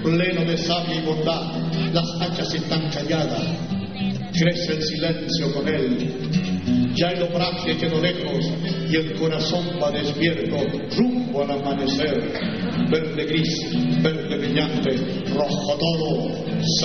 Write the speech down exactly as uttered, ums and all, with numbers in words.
pleno de sabia y bondad. Las hachas están calladas, crece el silencio con él. Ya el obraje quedó lejos y el corazón va despierto rumbo al amanecer. Verde gris, verde brillante, rojo todo,